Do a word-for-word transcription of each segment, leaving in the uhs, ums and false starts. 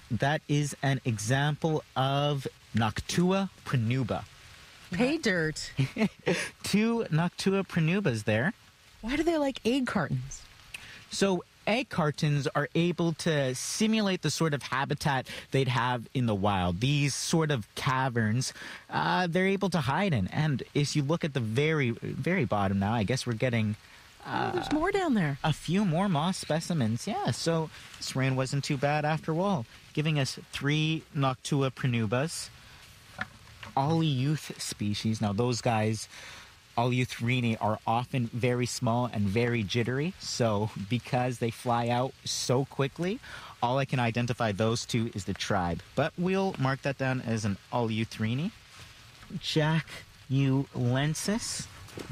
that is an example of Noctua pranuba. Pay dirt. Two Noctua pranubas there. Why do they like egg cartons? So egg cartons are able to simulate the sort of habitat they'd have in the wild. These sort of caverns, uh, they're able to hide in. And if you look at the very, very bottom now, I guess we're getting... Uh, oh, there's more down there. A few more moss specimens, yeah. So this rain wasn't too bad after all, giving us three Noctua pranubas. Oleuth species. Now those guys... Oleuthrini are often very small and very jittery, so because they fly out so quickly, all I can identify those two is the tribe. But we'll mark that down as an Oleuthrini. Jaculensis.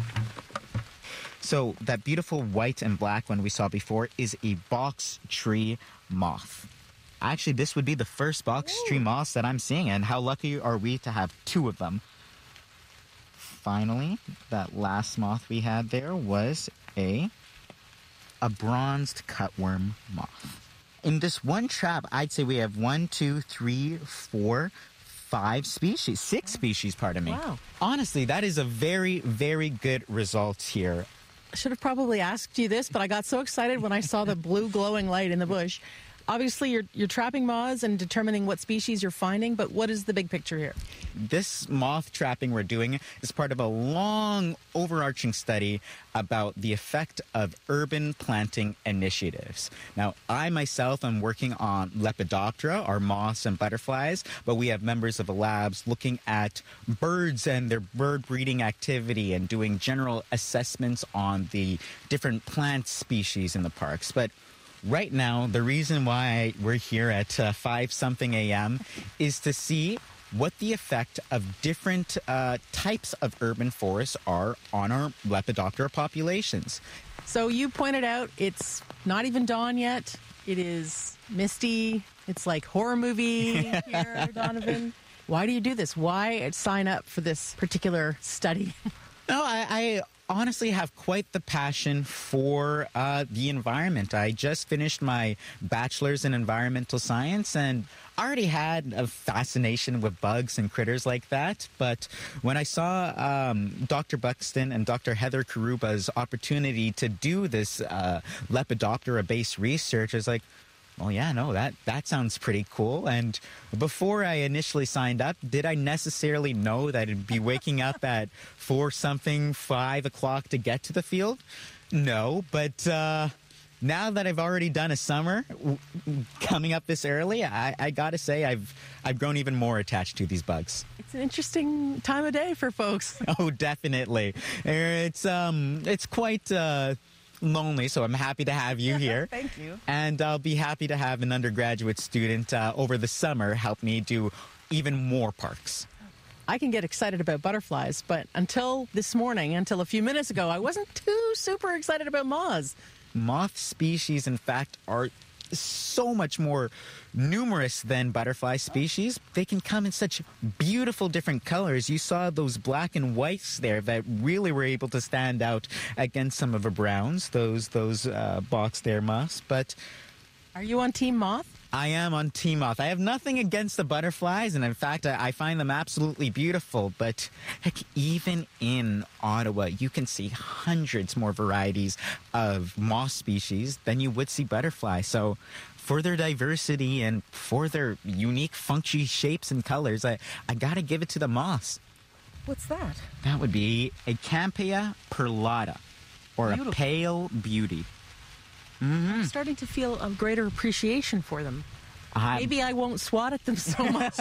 So that beautiful white and black one we saw before is a box tree moth. Actually, this would be the first box Ooh. tree moths that I'm seeing, and how lucky are we to have two of them? Finally, that last moth we had there was a, a bronzed cutworm moth. In this one trap, I'd say we have one, two, three, four, five species. Six species, pardon me. Wow. Honestly, that is a very, very good result here. I should have probably asked you this, but I got so excited when I saw the blue glowing light in the bush. Obviously, you're you're trapping moths and determining what species you're finding, but what is the big picture here? This moth trapping we're doing is part of a long, overarching study about the effect of urban planting initiatives. Now, I myself am working on Lepidoptera, our moths and butterflies, but we have members of the labs looking at birds and their bird breeding activity and doing general assessments on the different plant species in the parks. But right now, the reason why we're here at uh, five something a m is to see what the effect of different uh, types of urban forests are on our Lepidoptera populations. So you pointed out it's not even dawn yet. It is misty. It's like horror movie here, Donovan. Why do you do this? Why sign up for this particular study? No, I... I honestly have quite the passion for uh, the environment. I just finished my bachelor's in environmental science and already had a fascination with bugs and critters like that. But when I saw um, Doctor Buxton and Doctor Heather Karuba's opportunity to do this uh, Lepidoptera-based research, I was like, well, yeah, no, that, that sounds pretty cool. And before I initially signed up, did I necessarily know that I'd be waking up at four something, five o'clock to get to the field? No, but uh, now that I've already done a summer coming up this early, I, I got to say I've I've grown even more attached to these bugs. It's an interesting time of day for folks. Oh, definitely. It's um, it's quite. Uh, lonely, so I'm happy to have you here. Thank you. And I'll be happy to have an undergraduate student uh, over the summer help me do even more parks. I can get excited about butterflies, but until this morning, until a few minutes ago, I wasn't too super excited about moths. Moth species, in fact, are so much more numerous than butterfly species. They can come in such beautiful different colors. You saw those black and whites there that really were able to stand out against some of the browns, those those uh, box there moths. But are you on Team Moth? I am on Team Moth. I have nothing against the butterflies, and in fact, I, I find them absolutely beautiful. But heck, even in Ottawa, you can see hundreds more varieties of moth species than you would see butterflies. So for their diversity and for their unique funky shapes and colors, I, I got to give it to the moths. What's that? That would be a Campea perlata, or Beautiful. a pale beauty. Mm-hmm. I'm starting to feel a greater appreciation for them. I'm, Maybe I won't swat at them so much.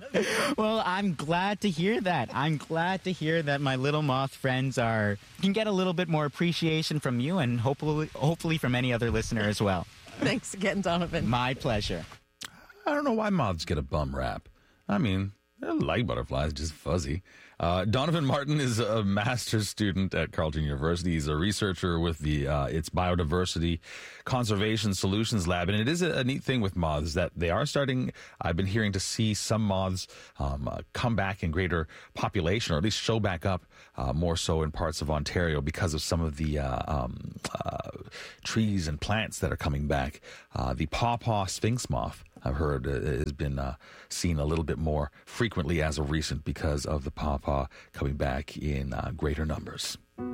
Well, I'm glad to hear that. I'm glad to hear that my little moth friends are can get a little bit more appreciation from you, and hopefully, hopefully from any other listener as well. Thanks again, Donovan. My pleasure. I don't know why moths get a bum rap. I mean, they're like butterflies, just fuzzy. Uh, Donovan Martin is a master's student at Carleton University. He's a researcher with the uh, its Biodiversity Conservation Solutions Lab. And it is a, a neat thing with moths that they are starting, I've been hearing, to see some moths um, uh, come back in greater population, or at least show back up uh, more so in parts of Ontario because of some of the uh, um, uh, trees and plants that are coming back. Uh, the pawpaw sphinx moth I've heard uh, has been uh, seen a little bit more frequently as of recent because of the pawpaw coming back in uh, greater numbers.